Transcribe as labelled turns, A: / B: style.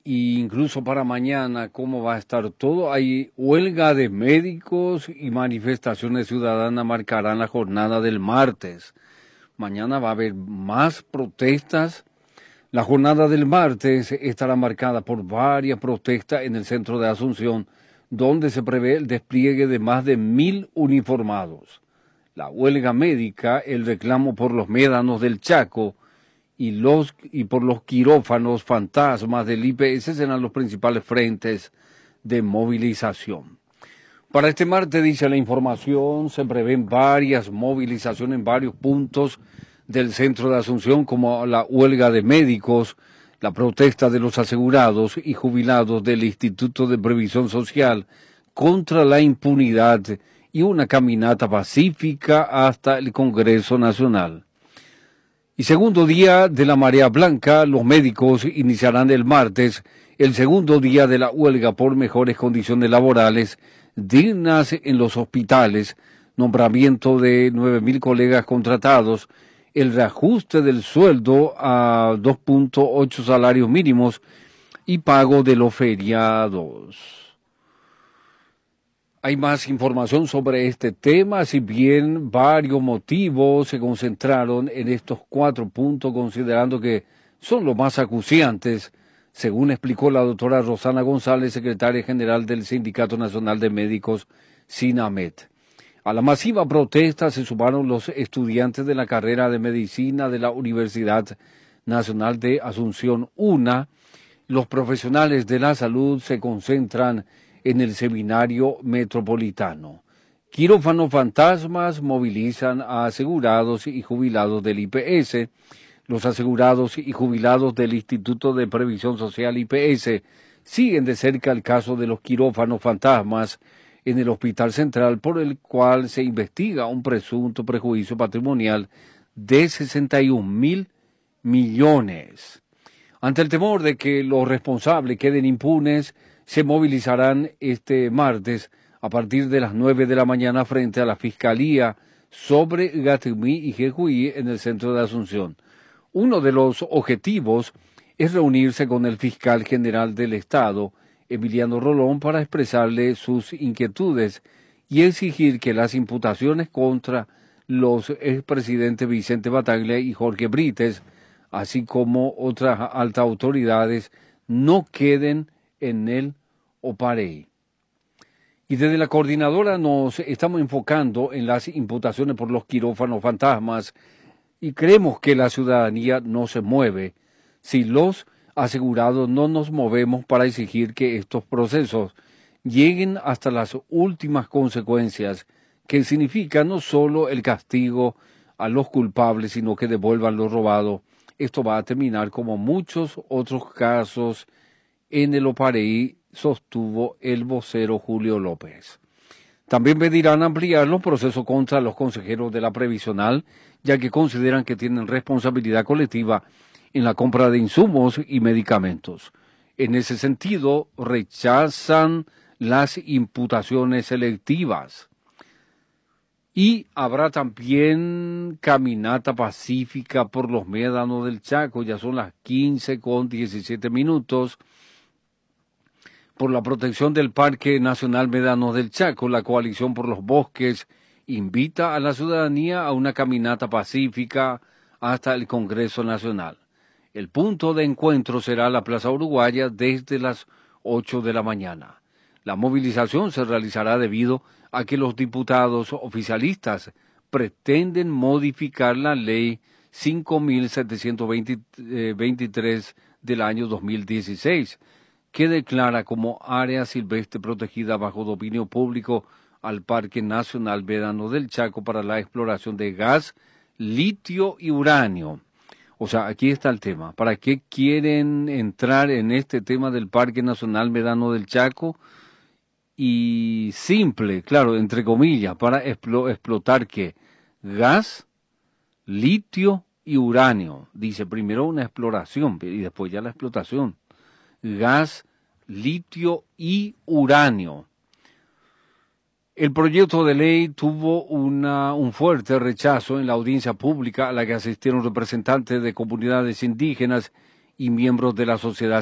A: y incluso para mañana, cómo va a estar todo. Hay huelga de médicos y manifestaciones ciudadanas marcarán la jornada del martes. Mañana va a haber más protestas. La jornada del martes estará marcada por varias protestas en el centro de Asunción, donde se prevé el despliegue de más de 1.000 uniformados. La huelga médica, el reclamo por los médanos del Chaco y por los quirófanos fantasmas del IPS serán los principales frentes de movilización. Para este martes, dice la información, se prevén varias movilizaciones en varios puntos del centro de Asunción, como la huelga de médicos, la protesta de los asegurados y jubilados del Instituto de Previsión Social contra la impunidad y una caminata pacífica hasta el Congreso Nacional. Y segundo día de la marea blanca, los médicos iniciarán el martes el segundo día de la huelga por mejores condiciones laborales dignas en los hospitales, nombramiento de 9.000 colegas contratados, el reajuste del sueldo a 2.8 salarios mínimos y pago de los feriados. Hay más información sobre este tema, si bien varios motivos se concentraron en estos 4 puntos, considerando que son los más acuciantes, según explicó la doctora Rosana González, secretaria general del Sindicato Nacional de Médicos, SINAMED. A la masiva protesta se sumaron los estudiantes de la carrera de medicina de la Universidad Nacional de Asunción, UNA. Los profesionales de la salud se concentran en el seminario metropolitano. Quirófanos fantasmas movilizan a asegurados y jubilados del IPS. Los asegurados y jubilados del Instituto de Previsión Social IPS siguen de cerca el caso de los quirófanos fantasmas en el Hospital Central, por el cual se investiga un presunto perjuicio patrimonial de 61.000 millones. Ante el temor de que los responsables queden impunes, se movilizarán este martes a partir de las 9 de la mañana frente a la Fiscalía sobre Gatumí y Jejuí en el centro de Asunción. Uno de los objetivos es reunirse con el fiscal general del Estado, Emiliano Rolón, para expresarle sus inquietudes y exigir que las imputaciones contra los expresidentes Vicente Bataglia y Jorge Brites, así como otras altas autoridades, no queden en el OPAREI. Y desde la coordinadora nos estamos enfocando en las imputaciones por los quirófanos fantasmas y creemos que la ciudadanía no se mueve si los asegurados no nos movemos para exigir que estos procesos lleguen hasta las últimas consecuencias, que significa no solo el castigo a los culpables, sino que devuelvan lo robado. Esto va a terminar como muchos otros casos en el OPAREI, sostuvo el vocero Julio López. También pedirán ampliar los procesos contra los consejeros de la previsional, ya que consideran que tienen responsabilidad colectiva en la compra de insumos y medicamentos. En ese sentido, rechazan las imputaciones selectivas. Y habrá también caminata pacífica por los médanos del Chaco, ya son las 15:17. Por la protección del Parque Nacional Médanos del Chaco, la Coalición por los Bosques invita a la ciudadanía a una caminata pacífica hasta el Congreso Nacional. El punto de encuentro será la Plaza Uruguaya desde las 8 de la mañana. La movilización se realizará debido a que los diputados oficialistas pretenden modificar la ley 5.723 del año 2016, que declara como área silvestre protegida bajo dominio público al Parque Nacional Médanos del Chaco para la exploración de gas, litio y uranio. O sea, aquí está el tema. ¿Para qué quieren entrar en este tema del Parque Nacional Médanos del Chaco? Y simple, claro, entre comillas, para explotar ¿qué? Gas, litio y uranio. Dice primero una exploración y después ya la explotación. Gas, litio y uranio. El proyecto de ley tuvo un fuerte rechazo en la audiencia pública a la que asistieron representantes de comunidades indígenas y miembros de la sociedad